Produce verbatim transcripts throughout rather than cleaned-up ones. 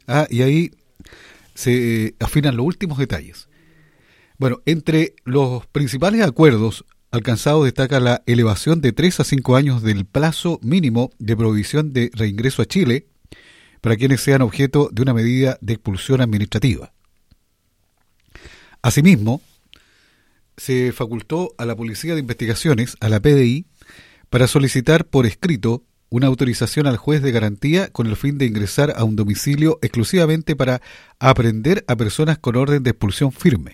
Ah, y ahí se eh, afinan los últimos detalles. Bueno, entre los principales acuerdos alcanzados destaca la elevación de tres a cinco años del plazo mínimo de prohibición de reingreso a Chile para quienes sean objeto de una medida de expulsión administrativa. Asimismo, se facultó a la Policía de Investigaciones, a la P D I, para solicitar por escrito una autorización al juez de garantía con el fin de ingresar a un domicilio exclusivamente para apreender a personas con orden de expulsión firme.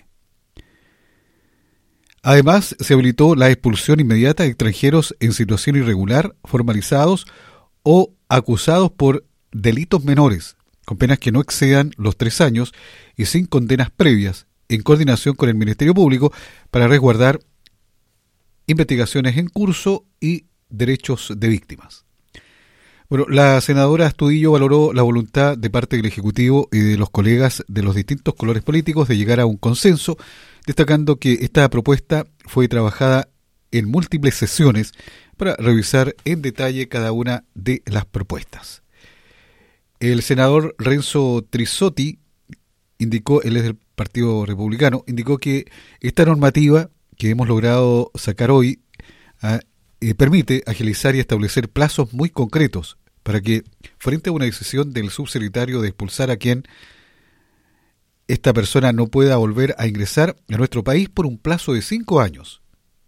Además, se habilitó la expulsión inmediata de extranjeros en situación irregular, formalizados o acusados por delitos menores, con penas que no excedan los tres años y sin condenas previas, en coordinación con el Ministerio Público para resguardar investigaciones en curso y derechos de víctimas. Bueno, la senadora Astudillo valoró la voluntad de parte del Ejecutivo y de los colegas de los distintos colores políticos de llegar a un consenso, destacando que esta propuesta fue trabajada en múltiples sesiones para revisar en detalle cada una de las propuestas. El senador Renzo Trisotti indicó, él es del Partido Republicano, indicó que esta normativa que hemos logrado sacar hoy ah, eh, permite agilizar y establecer plazos muy concretos para que, frente a una decisión del subsecretario de expulsar a quien esta persona no pueda volver a ingresar a nuestro país por un plazo de cinco años.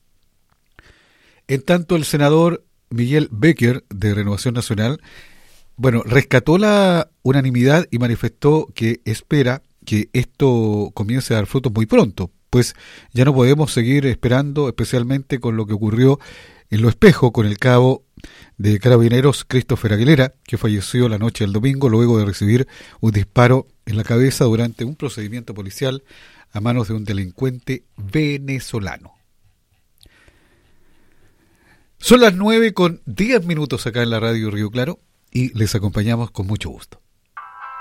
En tanto, el senador Miguel Becker, de Renovación Nacional, bueno, rescató la unanimidad y manifestó que espera que esto comience a dar frutos muy pronto, pues ya no podemos seguir esperando, especialmente con lo que ocurrió en Lo Espejo con el cabo de Carabineros Christopher Aguilera, que falleció la noche del domingo luego de recibir un disparo en la cabeza durante un procedimiento policial a manos de un delincuente venezolano. Son las nueve con diez minutos acá en la radio Río Claro y les acompañamos con mucho gusto.